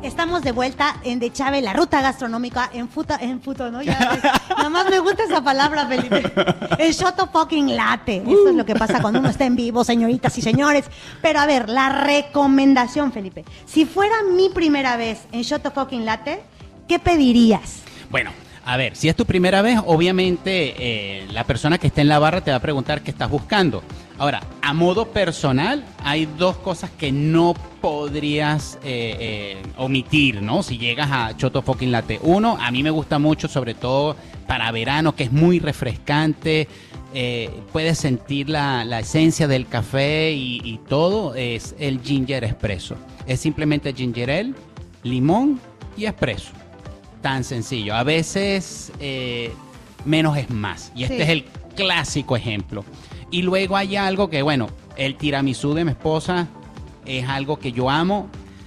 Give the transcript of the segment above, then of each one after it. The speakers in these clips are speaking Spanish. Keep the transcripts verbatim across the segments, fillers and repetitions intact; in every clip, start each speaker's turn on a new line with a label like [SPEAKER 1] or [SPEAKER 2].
[SPEAKER 1] Estamos de vuelta en De Chave, la ruta gastronómica en futa, en futo, ¿no? Ya ves, nada más me gusta esa palabra, Felipe. El shot of fucking latte. Eso es lo que pasa cuando uno está en vivo, señoritas y señores. Pero a ver, la recomendación, Felipe. Si fuera mi primera vez en shot of fucking latte, ¿qué pedirías?
[SPEAKER 2] Bueno, a ver, si es tu primera vez, obviamente eh, la persona que está en la barra te va a preguntar qué estás buscando. Ahora, a modo personal, hay dos cosas que no podrías eh, eh, omitir, ¿no? Si llegas a Shot of Fucking Latte. Uno, a mí me gusta mucho, sobre todo para verano, que es muy refrescante. Eh, puedes sentir la, la esencia del café y, y todo. Es el ginger espresso. Es simplemente ginger ale, limón y espresso. Tan sencillo. A veces eh, menos es más. Y este
[SPEAKER 1] Sí.
[SPEAKER 2] es el clásico ejemplo. Y luego hay algo que, bueno, el tiramisú de mi esposa es algo que yo amo.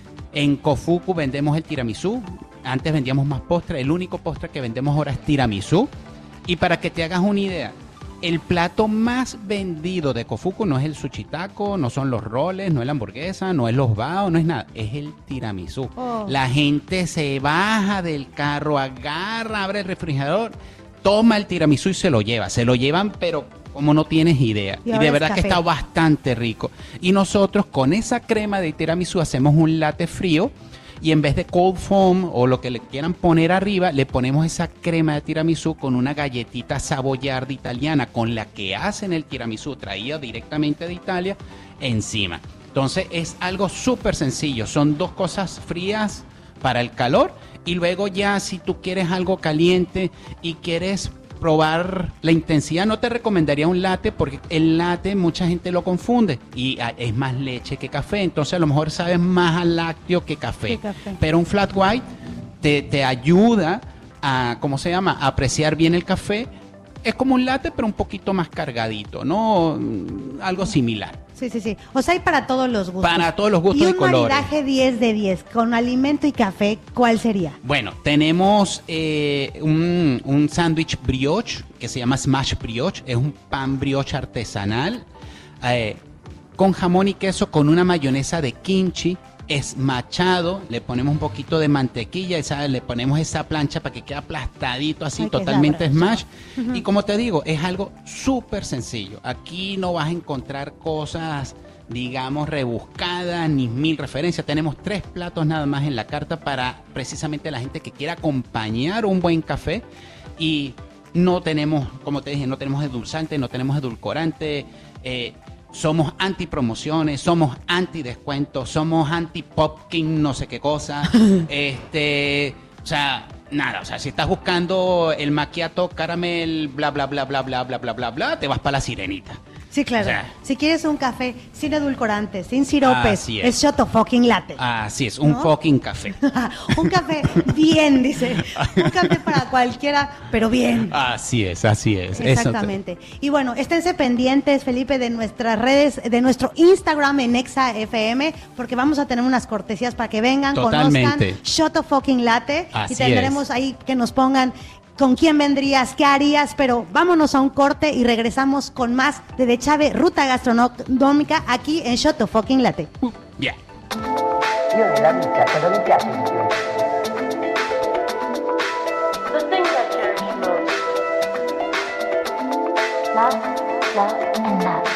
[SPEAKER 2] En Kofuku vendemos el tiramisú. Antes vendíamos más postre. El único postre que vendemos ahora es tiramisú. Y para que te hagas una idea, el plato más vendido de Kofuku no es el sushitako, no son los roles, no es la hamburguesa, no es los bao, no es nada. Es el tiramisú.
[SPEAKER 1] Oh.
[SPEAKER 2] La gente se baja del carro, agarra, abre el refrigerador, toma el tiramisú y se lo lleva. Se lo llevan, pero como no tienes idea.
[SPEAKER 1] Y
[SPEAKER 2] Y,
[SPEAKER 1] ahora
[SPEAKER 2] de
[SPEAKER 1] es
[SPEAKER 2] verdad que
[SPEAKER 1] café.
[SPEAKER 2] está bastante rico. Y nosotros con esa crema de tiramisú hacemos un latte frío. Y en vez de cold foam o lo que le quieran poner arriba, le ponemos esa crema de tiramisú con una galletita savoiardi italiana con la que hacen el tiramisú traído directamente de Italia encima. Entonces es algo súper sencillo. Son dos cosas frías para el calor y luego ya si tú quieres algo caliente y quieres probar la intensidad, no te recomendaría un latte porque el latte mucha gente lo confunde y ah, es más leche que café, entonces a lo mejor sabes más a lácteo que café.
[SPEAKER 1] Que café.
[SPEAKER 2] Pero un flat white te, te ayuda a, ¿cómo se llama?, a apreciar bien el café. Es como un latte pero un poquito más cargadito, ¿no? Mm, Algo similar.
[SPEAKER 1] Sí, sí, sí. O sea, hay para todos los gustos.
[SPEAKER 2] Para todos los gustos
[SPEAKER 1] y
[SPEAKER 2] y colores.
[SPEAKER 1] un maridaje diez de diez con alimento y café, ¿cuál sería?
[SPEAKER 2] Bueno, tenemos eh, un, un sándwich brioche que se llama smash brioche. Es un pan brioche artesanal eh, con jamón y queso con una mayonesa de kimchi esmachado. Le ponemos un poquito de mantequilla y ¿sabes? Le ponemos esa plancha para que quede aplastadito así,
[SPEAKER 1] Ay, qué
[SPEAKER 2] totalmente
[SPEAKER 1] sabroso.
[SPEAKER 2] smash. Y como te digo, es algo súper sencillo. Aquí no vas a encontrar cosas, digamos, rebuscadas, ni mil referencias. Tenemos tres platos nada más en la carta para precisamente la gente que quiera acompañar un buen café. Y no tenemos, como te dije, no tenemos endulzante, no tenemos edulcorante. Eh, somos anti promociones, somos anti descuentos, somos anti popkin, no sé qué cosa. este, o sea, nada, o sea, si estás buscando el macchiato caramel, bla bla bla bla bla bla bla bla bla, te vas para la Sirenita.
[SPEAKER 1] Sí, claro.
[SPEAKER 2] O sea,
[SPEAKER 1] si quieres un café sin edulcorantes, sin siropes,
[SPEAKER 2] Así es.
[SPEAKER 1] es shot of fucking latte.
[SPEAKER 2] Así es, un
[SPEAKER 1] ¿No?
[SPEAKER 2] fucking café.
[SPEAKER 1] Un café bien, dice. Un café para cualquiera, pero bien.
[SPEAKER 2] Así es, así es. Eso te-
[SPEAKER 1] Exactamente. Y bueno, esténse pendientes, Felipe, de nuestras redes, de nuestro Instagram en Exa F M, porque vamos a tener unas cortesías para que vengan,
[SPEAKER 2] Totalmente.
[SPEAKER 1] conozcan Shot of Fucking Latte.
[SPEAKER 2] Así
[SPEAKER 1] y tendremos
[SPEAKER 2] es.
[SPEAKER 1] ahí que nos pongan con quién vendrías, qué harías, pero vámonos a un corte y regresamos con más de De Chave, Ruta Gastronómica, aquí en Shot of Fucking Latte.
[SPEAKER 2] Bien.
[SPEAKER 3] Io nella vita cosa mi piace di più?
[SPEAKER 4] The things I cherish most.
[SPEAKER 3] Love, love, and love.